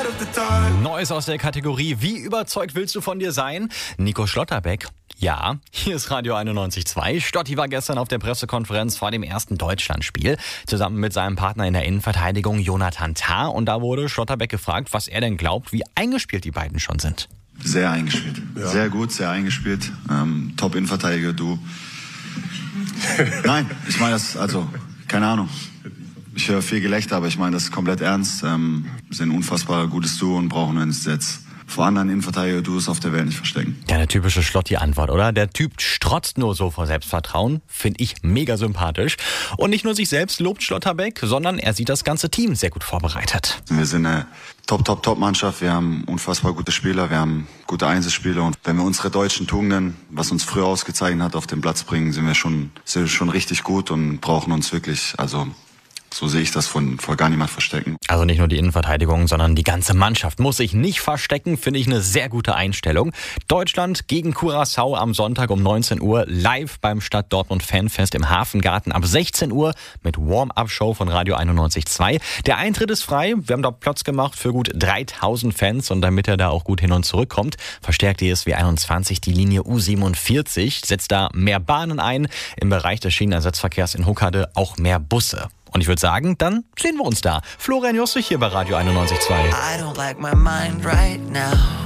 Neues aus der Kategorie Wie überzeugt willst du von dir sein? Nico Schlotterbeck. Ja, hier ist Radio 91.2. Stotti war gestern auf der Pressekonferenz vor dem ersten Deutschlandspiel, zusammen mit seinem Partner in der Innenverteidigung Jonathan Tah. Und da wurde Schlotterbeck gefragt, was er denn glaubt, wie eingespielt die beiden schon sind. Sehr eingespielt. Ja. Sehr gut, sehr eingespielt. Top-Innenverteidiger, du. Nein, ich meine das, also, keine Ahnung. Ich höre viel Gelächter, aber ich meine das komplett ernst. Wir sind ein unfassbar gutes Duo und brauchen uns jetzt vor anderen Innenverteidiger-Duos auf der Welt nicht verstecken. Ja, eine typische Schlotti-Antwort, oder? Der Typ strotzt nur so vor Selbstvertrauen. Finde ich mega sympathisch. Und nicht nur sich selbst lobt Schlotterbeck, sondern er sieht das ganze Team sehr gut vorbereitet. Wir sind eine Top-Mannschaft. Wir haben unfassbar gute Spieler. Wir haben gute Einzelspieler. Und wenn wir unsere deutschen Tugenden, was uns früher ausgezeichnet hat, auf den Platz bringen, sind wir schon richtig gut und brauchen uns wirklich, also so sehe ich das vor gar niemand verstecken. Also nicht nur die Innenverteidigung, sondern die ganze Mannschaft muss sich nicht verstecken, finde ich eine sehr gute Einstellung. Deutschland gegen Curaçao am Sonntag um 19 Uhr live beim Stadt Dortmund Fanfest im Hafengarten ab 16 Uhr mit Warm-Up-Show von Radio 91.2. Der Eintritt ist frei. Wir haben da Platz gemacht für gut 3000 Fans und damit er da auch gut hin und zurück kommt, verstärkt die SW 21 die Linie U47, setzt da mehr Bahnen ein, im Bereich des Schienenersatzverkehrs in Huckade auch mehr Busse. Und ich würde sagen, dann sehen wir uns da. Florian Jossich hier bei Radio 91.2. I don't like my mind right now.